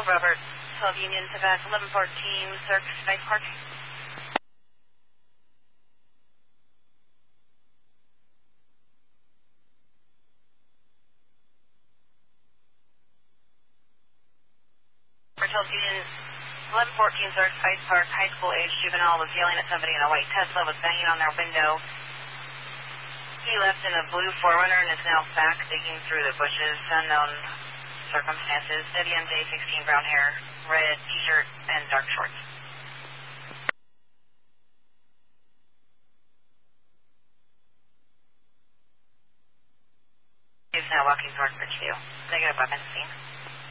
Robert, 12 Union, Tibet, 1114, Cirque, Spice Park. Robert, 12 Union, 1114, Cirque, Spice Park, high school age juvenile was yelling at somebody in a white Tesla, was banging on their window. He left in a blue 4Runner and is now back digging through the bushes, unknown circumstances. WMJ 16, brown hair, red t-shirt, and dark shorts. He's now walking towards Bridgeview. Negative weapons scene.